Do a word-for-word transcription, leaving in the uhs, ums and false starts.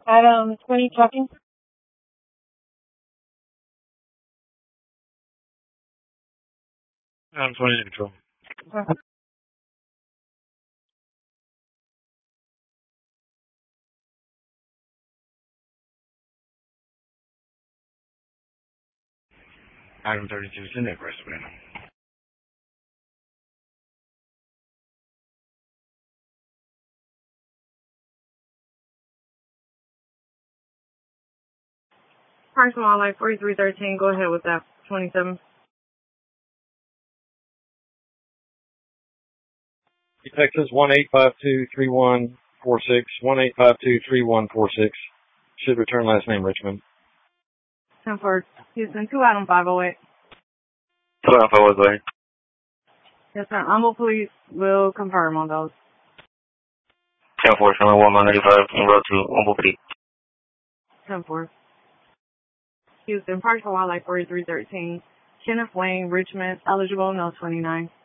Adam twenty trucking. Adam twenty to control. Uh, Adam thirty-two, send that rest man. Parks and Wildlife forty-three thirteen. Go ahead with that twenty-seven. Texas one eight five two three one four six one eight five two three one four six. Should return last name Richmond. ten four. Houston two Adam five oh eight. Two Adam five oh eight. Yes, sir. Humble Police will confirm on those. ten four, seven one nine eighty-five, en route to Humble Creek. ten four. Houston Parks and Wildlife forty-three thirteen. Kenneth Wayne, Richmond, eligible, no twenty-nine.